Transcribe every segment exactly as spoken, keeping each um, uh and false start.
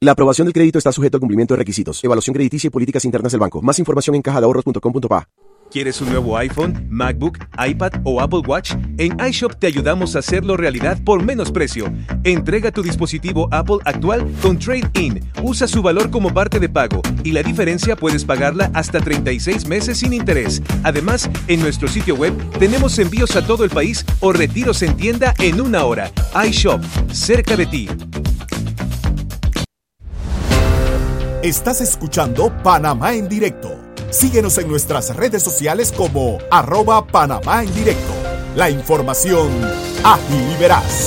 La aprobación del crédito está sujeto a cumplimiento de requisitos, evaluación crediticia y políticas internas del banco. Más información en caja de ahorros punto com punto pa. ¿Quieres un nuevo iPhone, MacBook, iPad o Apple Watch? En iShop te ayudamos a hacerlo realidad por menos precio. Entrega tu dispositivo Apple actual con Trade-in. Usa su valor como parte de pago y la diferencia puedes pagarla hasta treinta y seis meses sin interés. Además, en nuestro sitio web tenemos envíos a todo el país o retiros en tienda en una hora. iShop, cerca de ti. Estás escuchando Panamá en Directo. Síguenos en nuestras redes sociales como arroba Panamá en Directo. La información ágil y veraz.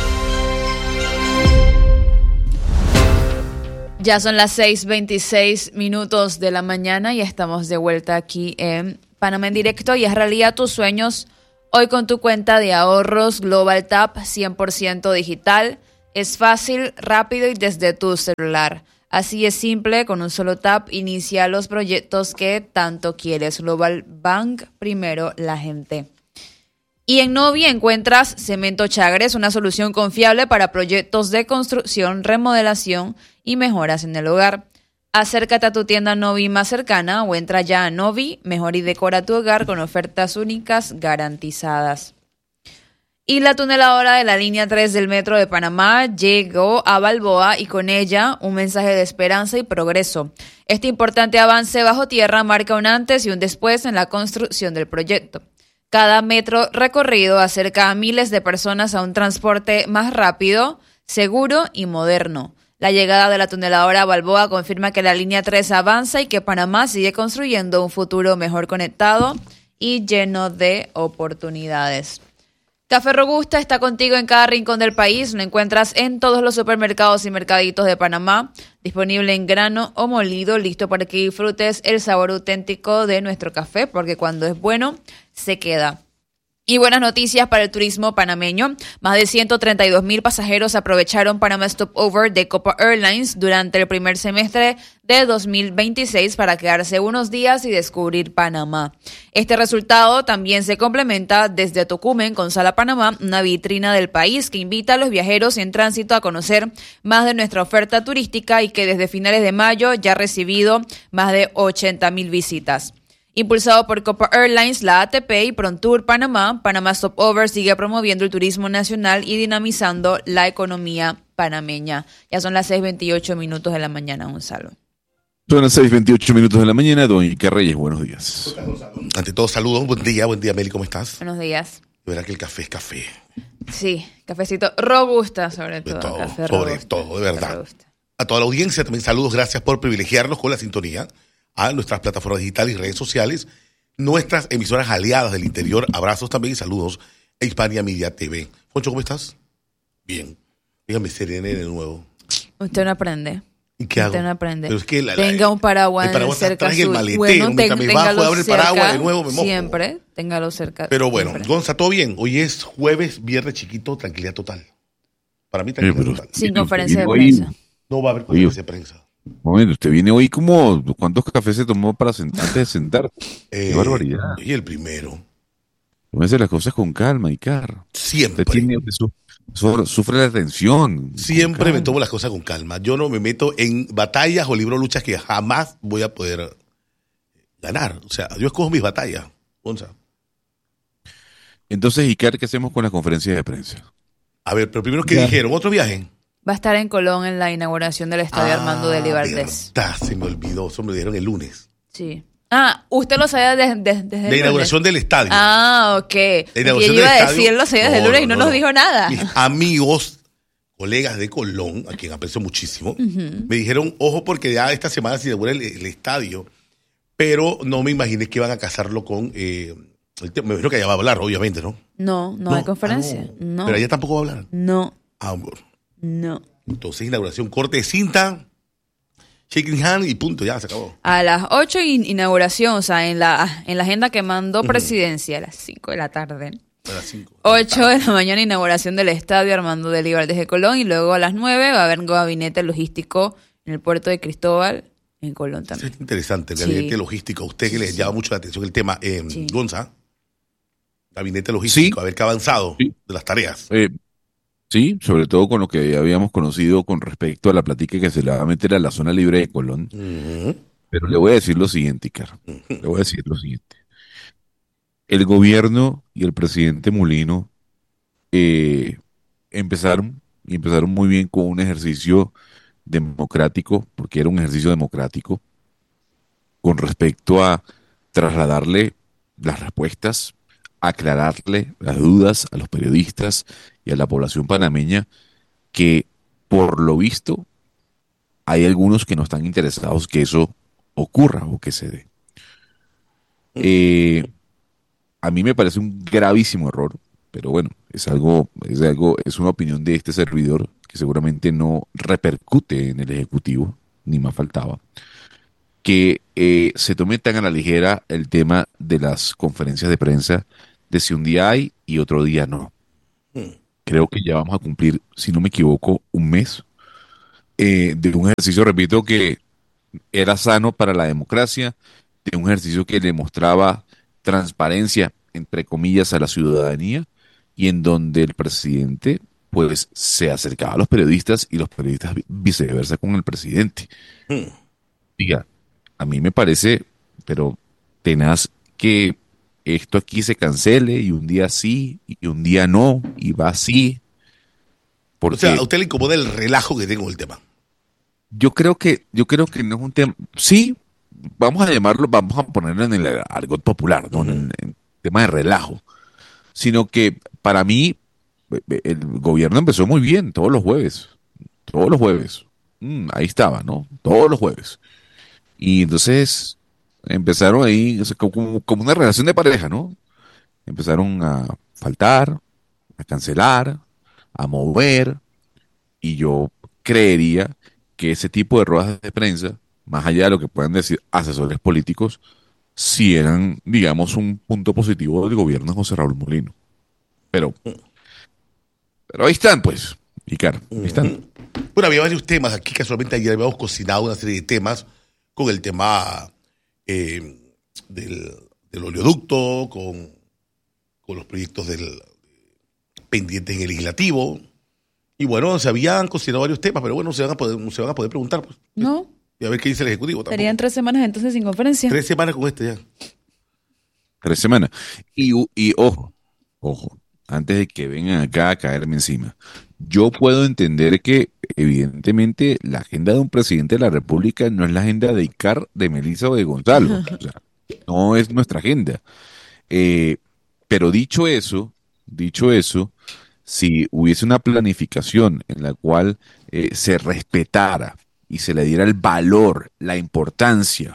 Ya son las seis veintiséis minutos de la mañana y estamos de vuelta aquí en Panamá en Directo y es realidad tus sueños hoy con tu cuenta de ahorros Global Tap cien por ciento digital. Es fácil, rápido y desde tu celular. Así es simple, con un solo tap inicia los proyectos que tanto quieres. Global Bank, primero la gente. Y en Novi encuentras Cemento Chagres, una solución confiable para proyectos de construcción, remodelación y mejoras en el hogar. Acércate a tu tienda Novi más cercana o entra ya a Novi, mejor y decora tu hogar con ofertas únicas garantizadas. Y la tuneladora de la línea tres del Metro de Panamá llegó a Balboa y con ella un mensaje de esperanza y progreso. Este importante avance bajo tierra marca un antes y un después en la construcción del proyecto. Cada metro recorrido acerca a miles de personas a un transporte más rápido, seguro y moderno. La llegada de la tuneladora a Balboa confirma que la línea tres avanza y que Panamá sigue construyendo un futuro mejor conectado y lleno de oportunidades. Café Robusta está contigo en cada rincón del país. Lo encuentras en todos los supermercados y mercaditos de Panamá. Disponible en grano o molido, listo para que disfrutes el sabor auténtico de nuestro café, porque cuando es bueno, se queda. Y buenas noticias para el turismo panameño. Más de ciento treinta y dos mil pasajeros aprovecharon Panama Stopover de Copa Airlines durante el primer semestre de dos mil veintiséis para quedarse unos días y descubrir Panamá. Este resultado también se complementa desde Tocumen con Sala Panamá, una vitrina del país que invita a los viajeros en tránsito a conocer más de nuestra oferta turística y que desde finales de mayo ya ha recibido más de ochenta mil visitas. Impulsado por Copa Airlines, la A T P y Prontour Panamá, Panama Stopover sigue promoviendo el turismo nacional y dinamizando la economía panameña. Ya son las seis veintiocho minutos de la mañana, Gonzalo. Son las seis veintiocho minutos de la mañana, don Iker Reyes, buenos días. Ante todo, saludos, buen día, buen día, Meli, ¿cómo estás? Buenos días. De verdad que el café es café. Sí, cafecito robusta sobre todo. De todo, café sobre robusta, todo, de verdad. robusta. A toda la audiencia también saludos, gracias por privilegiarnos con la sintonía a nuestras plataformas digitales y redes sociales, nuestras emisoras aliadas del interior, abrazos también y saludos a Hispania Media T V. Foncho, ¿cómo estás? Bien. Dígame, serene de nuevo. Usted no aprende. ¿Y qué hago? Usted no aprende. Pero es que la, la, tenga un paraguas, el paraguas cerca traje el suyo. maletero, Bueno, mientras ten, me bajo, téngalo abro el cerca, paraguas de nuevo, me mojo. Siempre, téngalo cerca. Pero bueno, siempre. Gonza, todo bien. Hoy es jueves, viernes chiquito, tranquilidad total. Para mí, tranquilidad pero, total. Sin conferencia de hoy, prensa. No va a haber conferencia de prensa. Bueno, usted viene hoy como, ¿cuántos cafés se tomó para sentar, antes de sentar? Eh, Qué barbaridad. Y el primero. Tómese las cosas con calma, Iker. Siempre. Usted tiene, su, su, sufre la tensión. Siempre me tomo las cosas con calma. Yo no me meto en batallas o libro luchas que jamás voy a poder ganar. O sea, yo escojo mis batallas, Gonza. Entonces, Iker, ¿qué hacemos con la conferencia de prensa? A ver, pero primero, ¿qué Ya. dijeron? ¿Otro viaje? Va a estar en Colón en la inauguración del Estadio Ah, Armando de Valdés. verdad, se me olvidó. Eso me lo dijeron el lunes. Sí. Ah, usted lo sabía desde, desde, desde el La inauguración lunes. del estadio. Ah, ok. La inauguración yo iba del a decir, estadio. él lo sabía desde el No, lunes y no, no, no, nos no. dijo nada. Mis amigos, colegas de Colón, a quien aprecio muchísimo, Uh-huh. me dijeron, ojo, porque ya esta semana se inaugura el, el estadio, pero no me imaginé que iban a casarlo con... Eh, el tema. Me imagino que allá va a hablar, obviamente, ¿no? No, no, No, hay conferencia. ah, no. Pero allá tampoco va a hablar. No, Ah, bueno. no. Entonces, inauguración, corte de cinta, shaking hand y punto, ya se acabó. A las ocho in- inauguración, o sea, en la, en la agenda que mandó presidencia a las cinco de la tarde. A las cinco. ocho de la mañana inauguración del Estadio Armando de Valdés de Colón y luego a las nueve va a haber un gabinete logístico en el puerto de Cristóbal, en Colón Eso también. es interesante, el Sí. gabinete logístico. A usted que le Sí. llama mucho la atención el tema, eh, Sí. Gonza, gabinete logístico, Sí. a ver qué ha avanzado Sí. de las tareas. Eh, Sí, sobre todo con lo que ya habíamos conocido con respecto a la plática que se le va a meter a la zona libre de Colón. Ujú. Pero le voy a decir lo siguiente, Icar. Le voy a decir lo siguiente. El gobierno y el presidente Molino eh, empezaron, y empezaron muy bien con un ejercicio democrático, porque era un ejercicio democrático, con respecto a trasladarle las respuestas, aclararle las dudas a los periodistas y a la población panameña, que por lo visto hay algunos que no están interesados que eso ocurra o que se dé. Eh, a mí me parece un gravísimo error, pero bueno, es algo, es algo, es una opinión de este servidor que seguramente no repercute en el Ejecutivo, ni más faltaba, que eh, se tome tan a la ligera el tema de las conferencias de prensa, de si un día hay y otro día no. Creo que ya vamos a cumplir, si no me equivoco, un mes eh, de un ejercicio, repito, que era sano para la democracia, de un ejercicio que le mostraba transparencia, entre comillas, a la ciudadanía, y en donde el presidente, pues, se acercaba a los periodistas y los periodistas vi- viceversa con el presidente. Diga, a mí me parece, pero tenaz que esto aquí se cancele y un día sí y un día no y va así, O sea, a porque usted le incomoda el relajo que tengo el tema. yo creo que yo creo que no es un tema, sí, vamos a llamarlo, vamos a ponerlo en el argot popular, no en el, en el tema de relajo, sino que para mí eh, eh, el gobierno empezó muy bien todos los jueves, todos los jueves. Mm, ahí estaba, ¿no? Todos los jueves. Y entonces empezaron ahí, o sea, como, como una relación de pareja, ¿no? Empezaron a faltar, a cancelar, a mover, y yo creería que ese tipo de ruedas de prensa, más allá de lo que puedan decir asesores políticos, sí eran, digamos, un punto positivo del gobierno de José Raúl Molino. Pero, pero ahí están, pues, Icar, ahí están. Bueno, había varios temas aquí. Casualmente ayer habíamos cocinado una serie de temas con el tema eh, del, del oleoducto, con, con los proyectos del pendientes en el legislativo. Y bueno, se habían cocinado varios temas, pero bueno, se van a poder, se van a poder preguntar. Pues, No, y a ver qué dice el Ejecutivo. Tampoco. serían tres semanas entonces sin conferencia. Tres semanas con este ya. Tres semanas. Y, u- y ojo, ojo, antes de que vengan acá a caerme encima, yo puedo entender que evidentemente la agenda de un presidente de la República no es la agenda de Icar, de Melissa o de Gonzalo. O sea, no es nuestra agenda. Eh, pero dicho eso, dicho eso, si hubiese una planificación en la cual eh, se respetara y se le diera el valor, la importancia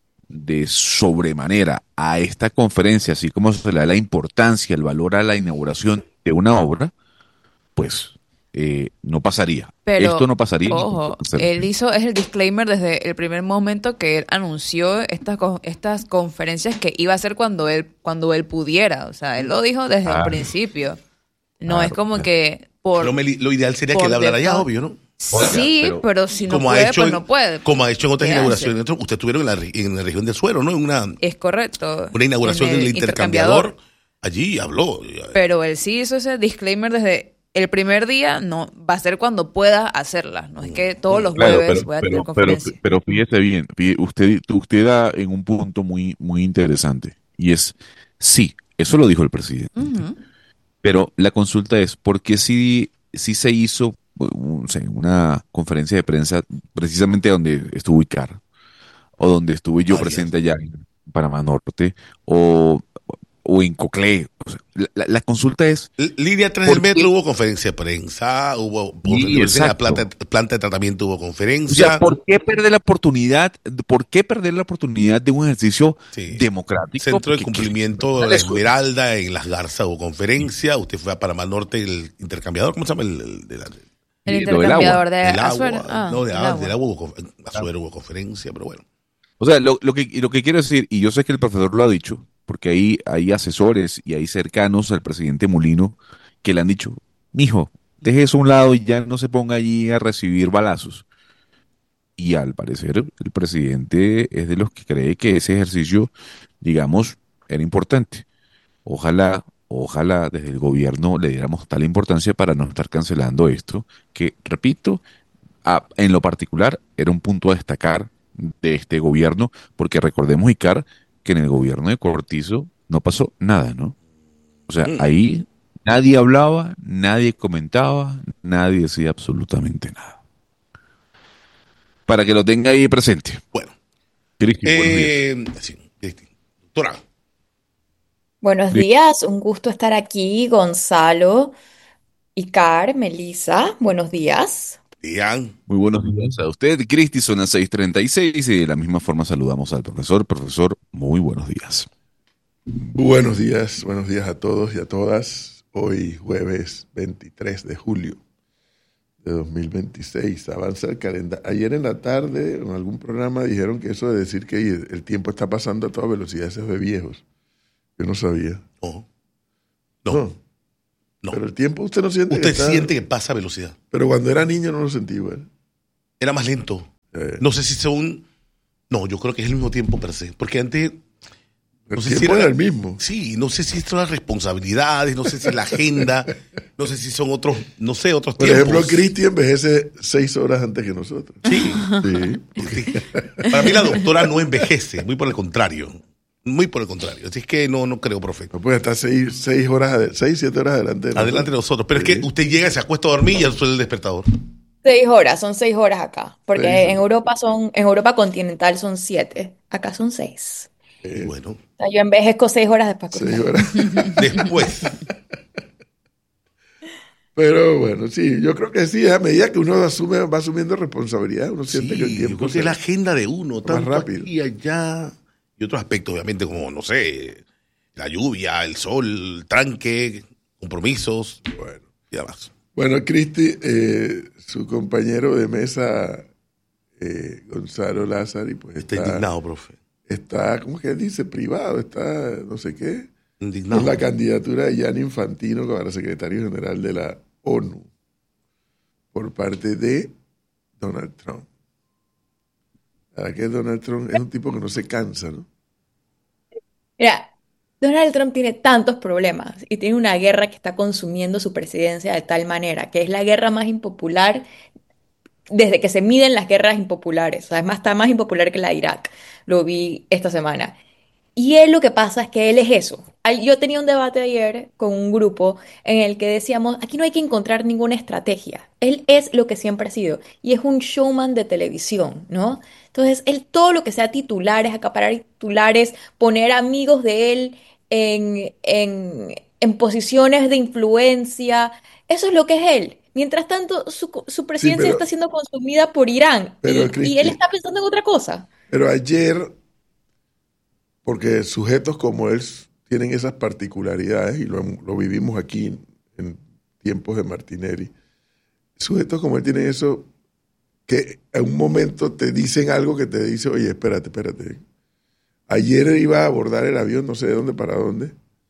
de sobremanera a esta conferencia, así como se le da la importancia, el valor a la inauguración de una obra, pues eh, no pasaría. Pero, Esto no pasaría. ojo, él hizo, es el disclaimer desde el primer momento que él anunció estas, co- estas conferencias que iba a hacer cuando él, cuando él pudiera. O sea, él lo dijo desde el Claro. principio. No Claro, es como claro. que por... Pero Meli, lo ideal sería que por él hablara ya, default. obvio, ¿no? Sí, pero- pero, si no como puede, ha hecho pues en- no puede. Como ha hecho en otras ¿Qué inauguraciones. hace? Ustedes estuvieron en la, re- en la región del Suero, ¿no? En una, Es correcto. una inauguración En del intercambiador. Allí habló. Pero él sí hizo ese disclaimer desde el primer día, no, va a ser cuando pueda hacerla. No es que todos los Claro, jueves pero, voy a tener pero, pero, conferencia. pero fíjese bien, fíjese, usted, usted da en un punto muy, muy interesante, y es, sí, eso lo dijo el presidente, Ujú. pero la consulta es, ¿por qué si, si se hizo un- o sea, una conferencia de prensa precisamente donde estuvo Icar, o donde estuve yo Varias. presente allá en Panamá Norte, o, o en Coclé? O sea, la, la- la consulta es, L- Línea tres ¿Por del metro qué? hubo conferencia de prensa, hubo Sí, conferencia de la exacto. planta, planta de tratamiento hubo o conferencia. sea, ¿por qué perder la oportunidad, por qué perder la oportunidad de un ejercicio Sí. democrático? Centro de Que- cumplimiento de que- la Esmeralda en Las Garzas hubo conferencia. Usted fue a Panamá Norte, el intercambiador, ¿cómo se llama? El, el de la- El Sí, lo del intercambiador de del Azuero. agua. Ah, no, de, el ah, agua. del agua hubo, conf- Azuero hubo conferencia, pero bueno. O sea, lo, lo que, lo que quiero decir, y yo sé que el profesor lo ha dicho, porque hay, hay asesores y hay cercanos al presidente Molino que le han dicho, mijo, deje eso a un lado y ya no se ponga allí a recibir balazos. Y al parecer el presidente es de los que cree que ese ejercicio, digamos, era importante. Ojalá, ojalá desde el gobierno le diéramos tal importancia para no estar cancelando esto, que, repito, a- en lo particular era un punto a destacar de este gobierno, porque recordemos, Icar, que en el gobierno de Cortizo no pasó nada, ¿no? O sea, Mm. ahí nadie hablaba, nadie comentaba, nadie decía absolutamente nada. Para que lo tenga ahí presente. Bueno, Cristi, buenos días. eh, sí, Cristi. Doctora, Buenos Sí. días, un gusto estar aquí, Gonzalo, Icar, Melissa, buenos días. digan, Muy buenos días a usted, Cristi, son las seis treinta y seis y de la misma forma saludamos al profesor. Profesor, muy buenos días. Buenos días, buenos días a todos y a todas. Hoy jueves veintitrés de julio de dos mil veintiséis. Avanza el calendario. Ayer en la tarde en algún programa dijeron que eso de decir que el tiempo está pasando a toda velocidad, eso es de viejos. Yo no sabía. no, no, no. Pero el tiempo usted no siente que Usted está- siente que pasa a velocidad. Pero cuando era niño no lo sentí igual. Era más lento. Eh, No sé si son... No, yo creo que es el mismo tiempo per se. Porque antes... el no sé si tiempo era- era el mismo. Sí, no sé si son las responsabilidades, no sé si la agenda, no sé si son otros, no sé, otros Por tiempos. ejemplo, Cristi envejece seis horas antes que nosotros. Sí. Sí. Sí. Para mí la doctora no envejece, muy por el contrario. Muy por el contrario. Así es que no, no creo, profe. No puede estar seis, seis horas, ade- seis, siete horas adelante de Adelante de nosotros. Pero es Sí. que usted llega, se acuesta a dormir y ya suena el despertador. Seis horas, son seis horas acá, porque Seis. en Europa son, en Europa continental son siete, acá son seis. Eh, Bueno, O sea, yo envejezco seis horas después que seis usted. horas. después. Pero bueno, sí, yo creo que sí, a medida que uno asume, va asumiendo responsabilidad, uno siente Sí, que el yo tiempo creo que se- es la agenda de uno, tanto rápido. aquí y allá. Y otros aspectos, obviamente, como, no sé, la lluvia, el sol, el tranque, compromisos, Bueno, y demás. bueno Cristi, eh, su compañero de mesa, eh, Gonzalo Lázari, pues Está está, indignado, profe. está, ¿cómo que dice? Privado, está no sé qué, Indignado. con la candidatura de Gianni Infantino para secretario general de la ONU por parte de Donald Trump. ¿Para qué Donald Trump es un tipo que no se cansa, no? Mira, Donald Trump tiene tantos problemas y tiene una guerra que está consumiendo su presidencia de tal manera que es la guerra más impopular desde que se miden las guerras impopulares. Además, está más impopular que la de Irak. Lo vi esta semana. Y él lo que pasa es que él es eso. Ay, yo tenía un debate ayer con un grupo en el que decíamos, aquí no hay que encontrar ninguna estrategia. Él es lo que siempre ha sido y es un showman de televisión, ¿no? Entonces, él todo lo que sea titulares, acaparar titulares, poner amigos de él en, en, en posiciones de influencia, eso es lo que es él. Mientras tanto, su, su presidencia pero- está siendo consumida por Irán pero, y, y Cristi- él está pensando en otra cosa. Pero ayer, porque sujetos como él tienen esas particularidades, y lo, lo vivimos aquí en, en tiempos de Martinelli, sujetos como él tienen eso, que en un momento te dicen algo que te dice, oye, espérate, espérate. Ayer iba a abordar el avión, no sé de dónde para dónde,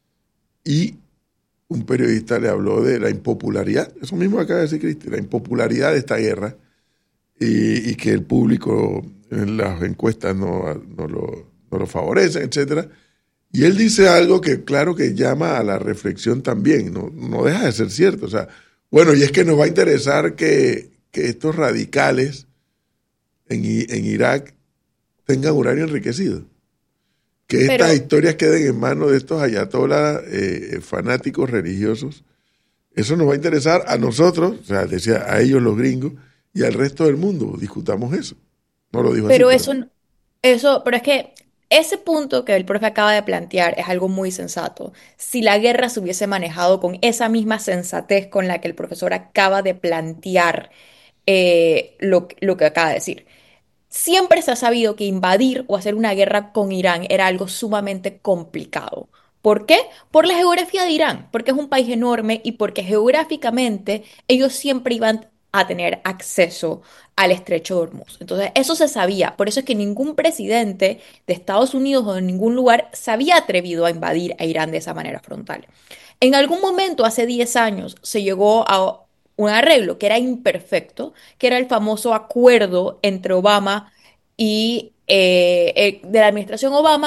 y un periodista le habló de la impopularidad, eso mismo acaba de decir Cristi, la impopularidad de esta guerra, y, y que el público en las encuestas no, no, lo, no lo favorecen, etcétera. Y él dice algo que claro que llama a la reflexión también, no, no deja de ser cierto. O sea, bueno, y es que nos va a interesar que, que estos radicales en, I- en Irak tengan uranio enriquecido. Que estas Pero- historias queden en manos de estos ayatolás eh, fanáticos religiosos. Eso nos va a interesar a nosotros, o sea, decía a ellos los gringos, y al resto del mundo. Discutamos eso. No lo dijo Pero así. eso, n- eso, pero es que ese punto que el profe acaba de plantear es algo muy sensato. Si la guerra se hubiese manejado con esa misma sensatez con la que el profesor acaba de plantear eh, lo, lo que acaba de decir. Siempre se ha sabido que invadir o hacer una guerra con Irán era algo sumamente complicado. ¿Por qué? Por la geografía de Irán, porque es un país enorme y porque geográficamente ellos siempre iban a tener acceso al estrecho de Hormuz. Entonces, eso se sabía. Por eso es que ningún presidente de Estados Unidos o de ningún lugar se había atrevido a invadir a Irán de esa manera frontal. En algún momento, hace diez años, se llegó a un arreglo que era imperfecto, que era el famoso acuerdo entre Obama y eh, eh, de la administración Obama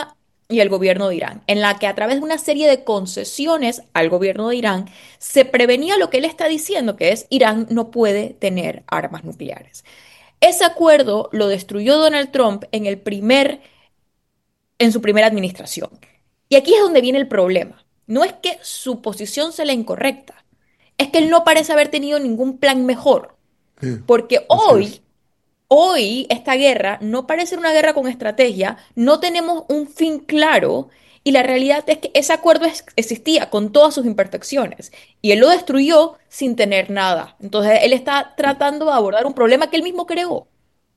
y el gobierno de Irán, en la que a través de una serie de concesiones al gobierno de Irán se prevenía lo que él está diciendo, que es Irán no puede tener armas nucleares. Ese acuerdo lo destruyó Donald Trump en el primer, en su primera administración. Y aquí es donde viene el problema. No es que su posición sea la incorrecta, es que él no parece haber tenido ningún plan mejor. Sí, Porque así hoy es. Hoy esta guerra no parece ser una guerra con estrategia, no tenemos un fin claro y la realidad es que ese acuerdo es- existía con todas sus imperfecciones y él lo destruyó sin tener nada. Entonces él está tratando de abordar un problema que él mismo creó.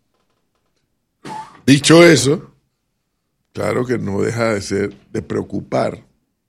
Dicho eso, claro que no deja de ser, de preocupar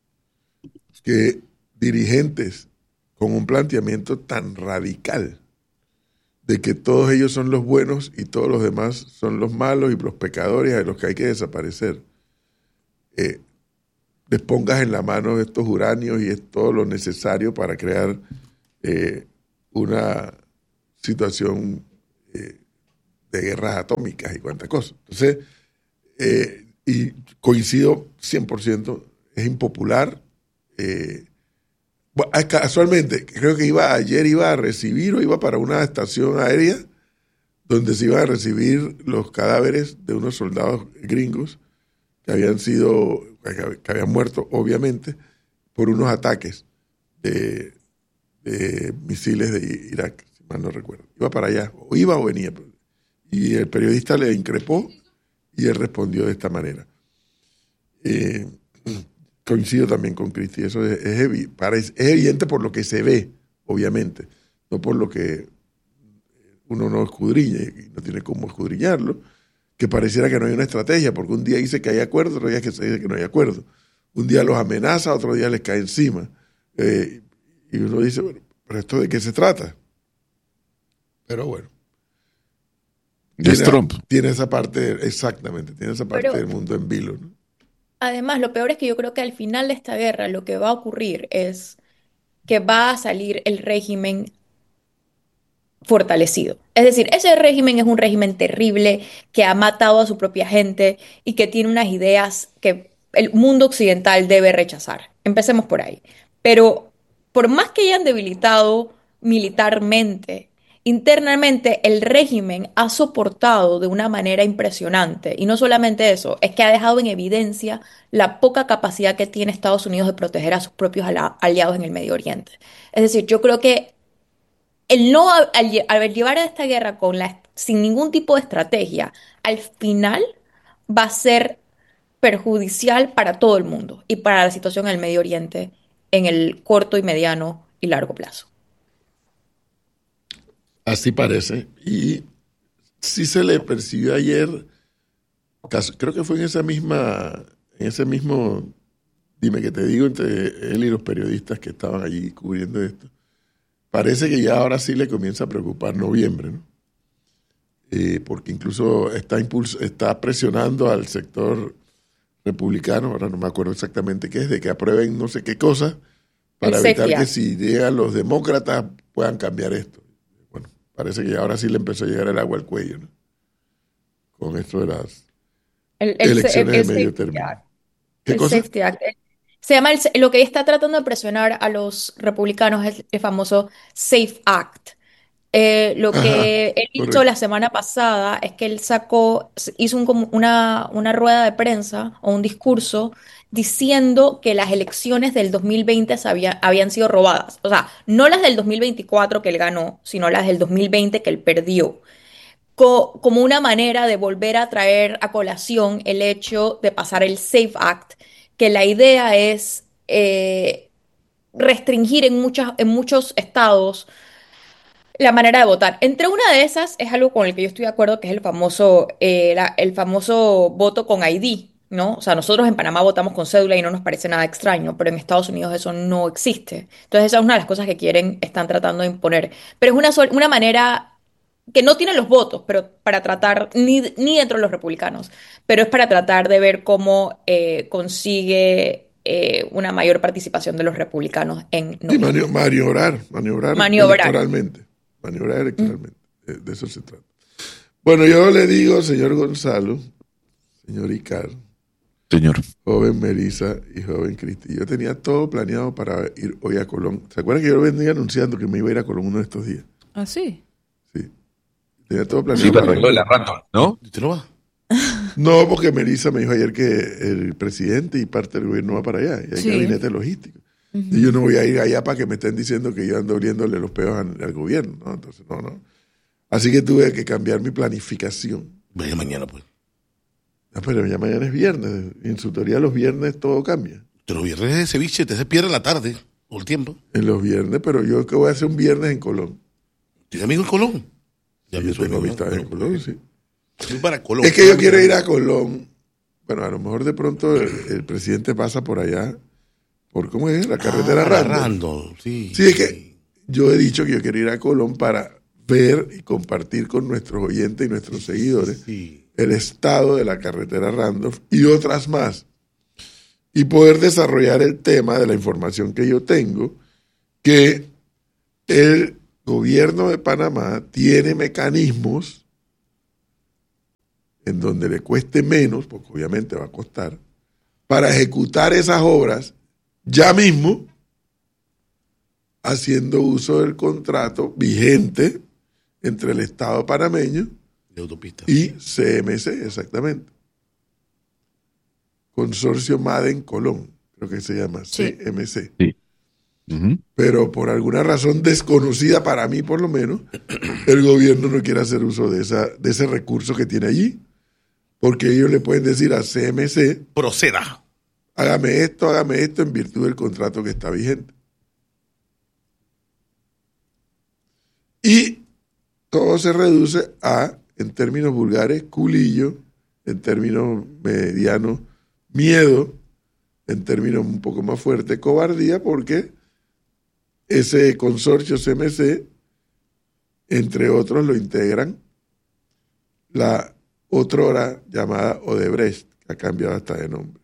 que dirigentes con un planteamiento tan radical de que todos ellos son los buenos y todos los demás son los malos y los pecadores a los que hay que desaparecer, eh, les pongas en la mano estos uranios y es todo lo necesario para crear eh, una situación eh, de guerras atómicas y cuantas cosas. Entonces, eh, y coincido cien por ciento, es impopular. Eh, bueno, casualmente, creo que iba ayer iba a recibir o iba para una estación aérea donde se iban a recibir los cadáveres de unos soldados gringos que habían sido, que habían muerto, obviamente, por unos ataques de, de misiles de Irak, si mal no recuerdo. Iba para allá, o iba o venía. Y el periodista le increpó y él respondió de esta manera. Eh, coincido también con Cristi, eso es, es, evi- parece, es evidente por lo que se ve, obviamente, no por lo que uno no escudriña y no tiene cómo escudriñarlo, que pareciera que no hay una estrategia, porque un día dice que hay acuerdo, otro día que se dice que no hay acuerdo. Un día los amenaza, otro día les cae encima. Eh, y uno dice, bueno, ¿pero esto de qué se trata? Pero bueno. Ya es Tiene, Trump. tiene esa parte, exactamente, tiene esa parte Pero del mundo en vilo, ¿no? además, lo peor es que yo creo que al final de esta guerra lo que va a ocurrir es que va a salir el régimen fortalecido. Es decir, ese régimen es un régimen terrible que ha matado a su propia gente y que tiene unas ideas que el mundo occidental debe rechazar. Empecemos por ahí. Pero por más que hayan debilitado militarmente, internamente el régimen ha soportado de una manera impresionante. Y no solamente eso, es que ha dejado en evidencia la poca capacidad que tiene Estados Unidos de proteger a sus propios ala- aliados en el Medio Oriente. Es decir, yo creo que el no al, lle- al llevar a esta guerra con la, sin ningún tipo de estrategia, al final va a ser perjudicial para todo el mundo y para la situación en el Medio Oriente en el corto y mediano y largo plazo. Así parece. Y sí se le percibió ayer, caso- creo que fue en esa misma, en ese mismo, dime que te digo, entre él y los periodistas que estaban allí cubriendo esto. Parece que ya ahora sí le comienza a preocupar noviembre, ¿no? Eh, porque incluso está, impuls- está presionando al sector republicano, ahora no me acuerdo exactamente qué es, de que aprueben no sé qué cosa para El evitar Safety que Act. si llegan los demócratas puedan cambiar esto. Bueno, parece que ahora sí le empezó a llegar el agua al cuello, ¿no? Con esto de las El, el, elecciones el- el de medio Safety término. Act. ¿Qué El cosa? Safety Act. Eh, Se llama el, lo que está tratando de presionar a los republicanos es el famoso Safe Act. Eh, lo Ajá, que él hizo correcto. la semana pasada es que él sacó, hizo un como una, una rueda de prensa o un discurso diciendo que las elecciones del dos mil veinte se había- habían sido robadas. O sea, no las del dos mil veinticuatro que él ganó, sino las del dos mil veinte que él perdió. Co- como una manera de volver a traer a colación el hecho de pasar el Safe Act, que la idea es eh, restringir en muchas, en muchos estados la manera de votar. Entre una de esas es algo con el que yo estoy de acuerdo, que es el famoso, eh, la- el famoso voto con I D, ¿no? O sea, nosotros en Panamá votamos con cédula y no nos parece nada extraño, pero en Estados Unidos eso no existe. Entonces esa es una de las cosas que quieren, están tratando de imponer. Pero es una, sol- una manera que no tiene los votos, pero para tratar, ni, ni dentro de los republicanos, pero es para tratar de ver cómo eh, consigue eh, una mayor participación de los republicanos en Sí, mani- noviembre. maniobrar, maniobrar Maniobrar. electoralmente. Maniobrar electoralmente. De, de eso se trata. Bueno, yo le digo, señor Gonzalo, señor Icar, Señor. joven Melissa y joven Cristi. Yo tenía todo planeado para ir hoy a Colón. ¿Se acuerdan que yo venía anunciando que me iba a ir a Colón uno de estos días? ¿Ah, sí? Sí. Tenía todo planeado. Sí, pero para lo de ir. la random, ¿no? ¿Usted no va? No, porque Melissa me dijo ayer que el presidente y parte del gobierno va para allá. Y hay Sí. gabinete logístico. Y yo no voy a ir allá para que me estén diciendo que yo ando oliéndole los peos al, al gobierno, ¿no? Entonces, no, no. Así que tuve que cambiar mi planificación. Vaya mañana, pues. Ah, pero ya mañana es viernes. En su teoría los viernes todo cambia. Pero los viernes de ceviche, te se pierde la tarde, o el tiempo. En los viernes, pero yo que voy a hacer un viernes en Colón. ¿Tiene amigo en Colón? Ya Yo tengo amistades en Colón, sí. Voy para Colón. Es que yo quiero ir a Colón. Bueno, a lo mejor de pronto el, el presidente pasa por allá, por ¿cómo es? La carretera Ah, Randall. Randall, sí. Sí, es que yo he dicho que yo quiero ir a Colón para ver y compartir con nuestros oyentes y nuestros seguidores Sí. el estado de la carretera Randolph y otras más. Y poder desarrollar el tema de la información que yo tengo, que el gobierno de Panamá tiene mecanismos en donde le cueste menos, porque obviamente va a costar, para ejecutar esas obras ya mismo, haciendo uso del contrato vigente entre el Estado panameño De autopista. y C M C, exactamente. Consorcio Maden Colón, creo que se llama, Sí. C M C. Ujú. Pero por alguna razón desconocida para mí, por lo menos, el gobierno no quiere hacer uso de, esa, de ese recurso que tiene allí, porque ellos le pueden decir a C M C, Proceda. hágame esto, hágame esto, en virtud del contrato que está vigente. Y todo se reduce a, en términos vulgares, culillo, en términos medianos, miedo, en términos un poco más fuertes, cobardía, porque ese consorcio C M C, entre otros, lo integran la otrora llamada Odebrecht, que ha cambiado hasta de nombre.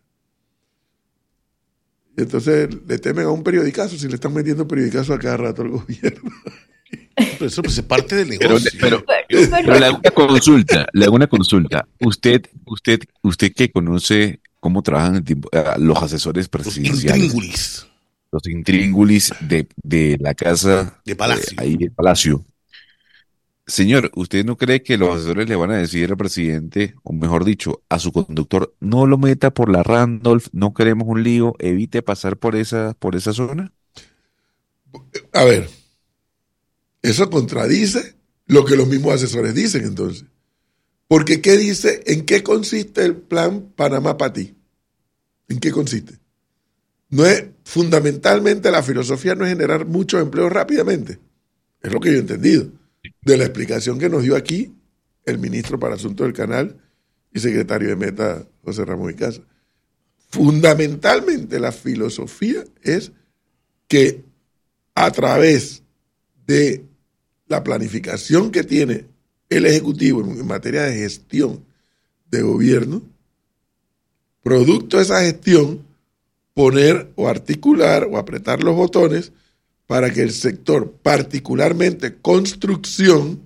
Y entonces le temen a un periodicazo si le están metiendo periodicazo a cada rato al gobierno. Pero eso pues, es parte del Pero, negocio. pero, Pero- pero le hago una consulta, le hago una consulta. Usted, usted, usted que conoce cómo trabajan el tiempo, eh, los asesores Los presidenciales, intríngulis. los intríngulis de, de la casa, De Palacio. eh, ahí del Palacio. Señor, ¿usted no cree que los asesores le van a decir al presidente, o mejor dicho, a su conductor, no lo meta por la Randolph, no queremos un lío, evite pasar por esa, por esa zona? A ver, eso contradice lo que los mismos asesores dicen entonces. Porque ¿qué dice? ¿En qué consiste el plan Panamá para ti? ¿En qué consiste? No es, fundamentalmente la filosofía no es generar muchos empleos rápidamente. Es lo que yo he entendido de la explicación que nos dio aquí el ministro para Asuntos del Canal y secretario de Meta, José Ramón Icaza. Fundamentalmente la filosofía es que a través de la planificación que tiene el Ejecutivo en materia de gestión de gobierno, producto de esa gestión, poner o articular o apretar los botones para que el sector, particularmente construcción,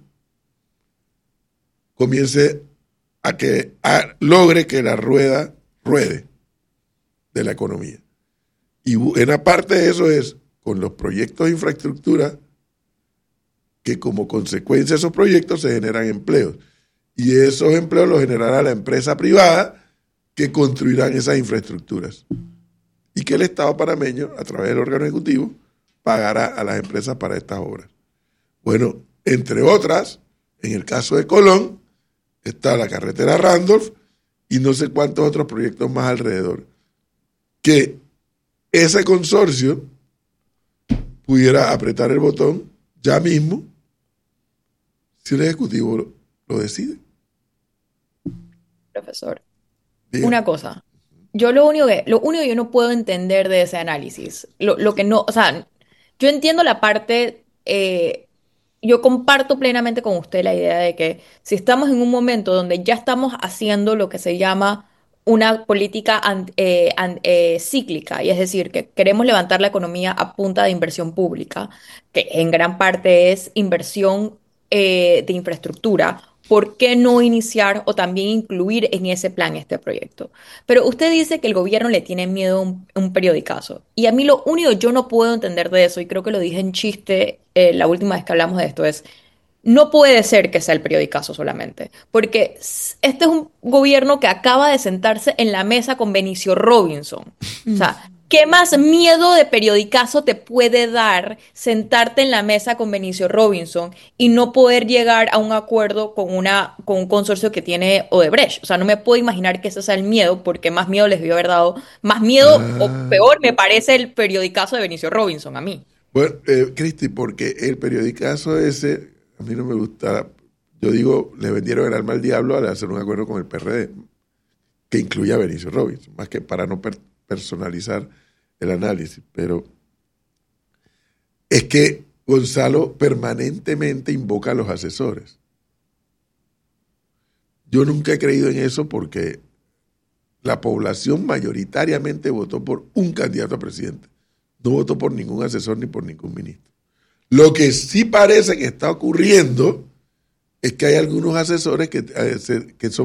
comience a que a, logre que la rueda ruede de la economía. Y buena parte de eso es con los proyectos de infraestructura que como consecuencia de esos proyectos se generan empleos. Y esos empleos los generará la empresa privada que construirán esas infraestructuras. Y que el Estado panameño, a través del órgano ejecutivo, pagará a las empresas para estas obras. Bueno, entre otras, en el caso de Colón, está la carretera Randolph y no sé cuántos otros proyectos más alrededor. Que ese consorcio pudiera apretar el botón ya mismo si el Ejecutivo lo, lo decide. Profesor, Diga. una cosa. Yo lo único que, lo único que yo no puedo entender de ese análisis, lo, lo que no, o sea, yo entiendo la parte, eh, yo comparto plenamente con usted la idea de que si estamos en un momento donde ya estamos haciendo lo que se llama una política an- eh, an- eh, cíclica, y es decir, que queremos levantar la economía a punta de inversión pública, que en gran parte es inversión eh, de infraestructura, ¿por qué no iniciar o también incluir en ese plan este proyecto? Pero usted dice que el gobierno le tiene miedo a un, un periodicazo. Y a mí lo único que yo no puedo entender de eso, y creo que lo dije en chiste eh, la última vez que hablamos de esto, es, no puede ser que sea el periodicazo solamente, porque este es un gobierno que acaba de sentarse en la mesa con Benicio Robinson. O sea, ¿qué más miedo de periodicazo te puede dar sentarte en la mesa con Benicio Robinson y no poder llegar a un acuerdo con, una, con un consorcio que tiene Odebrecht? O sea, no me puedo imaginar que ese sea el miedo, porque más miedo les debió haber dado. Más miedo Ah. o peor me parece el periodicazo de Benicio Robinson a mí. Bueno, eh, Cristi, porque el periodicazo ese, a mí no me gusta. Yo digo, le vendieron el alma al diablo al hacer un acuerdo con el P R D, que incluya a Benicio Robinson, más que para no per- personalizar el análisis. Pero es que Gonzalo permanentemente invoca a los asesores. Yo nunca he creído en eso porque la población mayoritariamente votó por un candidato a presidente. No votó por ningún asesor ni por ningún ministro. Lo que sí parece que está ocurriendo es que hay algunos asesores que, eh, se, que son